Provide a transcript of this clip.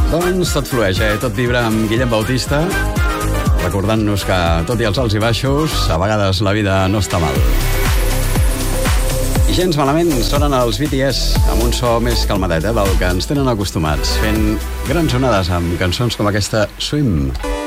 Doncs tot flueix, tot vibra amb Guillem Bautista, recordant-nos que, tot i els alts i baixos, a vegades la vida no està mal. I gens malament sonen els BTS, amb un so més calmadet, del que ens tenen acostumats, fent grans onades amb cançons com aquesta Swim.